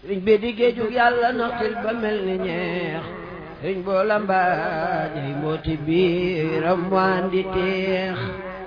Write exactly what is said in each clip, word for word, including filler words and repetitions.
sëriñ bi di géejug yàlla noxtil ba mel ni ñeex sëriñ boo lambaajay mbooti biiram waan di teex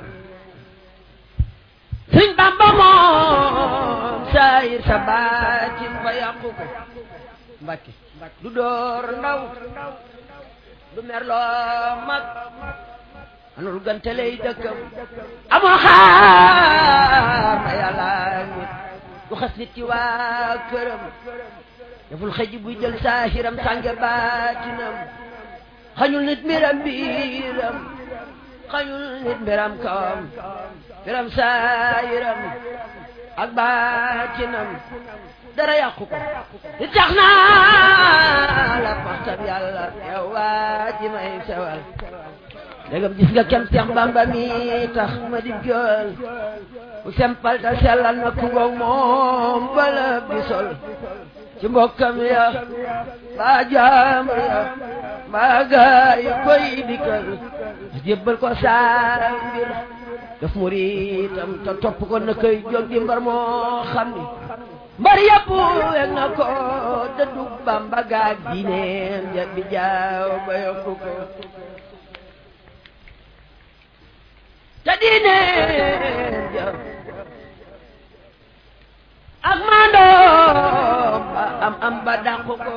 sëriñ Bamba moom saayir sa baatin fa yàqu ko Mbàkke du door ndaw du merloo mag anul ganteley dëkkam amoo xaar ma yàlla nit du xas nit ci waa këram deful xëj buy jël saahiram sànge baatinam xañul nit mbiram biiram xañul nit mbiram kawam mbiram saahiram ak baatinam dara yàqu ko di tax naa la paxtam yàlla yow waa ji may sewal dégam gis nga kem Seex Bamba mi tax ma di jël bu sempal ta sellal na ku ngoog moom bala bi sol ci mbokkam ya mbaa jaam ya mbaa gaay koy dikkal jébbal ko saa mbir daf muritam te topp ko na koy jóg di mbar moo xam ni mbar yàpp weg na ko dëddu Bamba gaag diineem ja bi jaaw ba yokku ko te diineem ja ak maandoom ba am am ba dàqu ko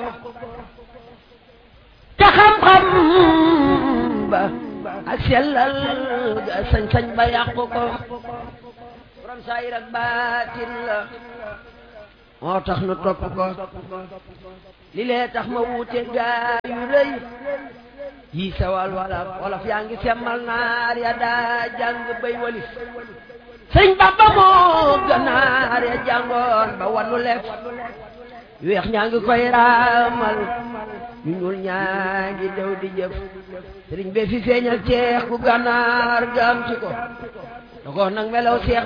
te xam-xam ba ak sellal ga sañ-sañ ba yàqu ko borom saayir ak baatin la moo tax nu topp ko li lee tax ma wuute gaa yu rëy yi sawal wala wolof yaa ngi semmal naar ya daa jàng bay walis sëñ Bamba moo ganaar ya jàngoon ba wanu lef weex ñaa ngi koy raamal ñu ñuul ñaa ngi dew di jëf sëriñ be fi feeñal ceex ku ganaar gaam ci ko da ko nag melaw seex